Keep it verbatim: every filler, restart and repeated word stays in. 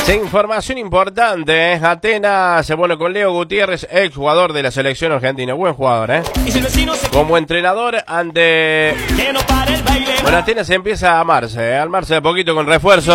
Sí, información importante, ¿eh? Atenas se pone con Leo Gutiérrez, ex jugador de la selección argentina. Buen jugador, ¿eh? Como entrenador ante... Bueno, Atenas empieza a amarse, ¿eh? A amarse de poquito con refuerzo.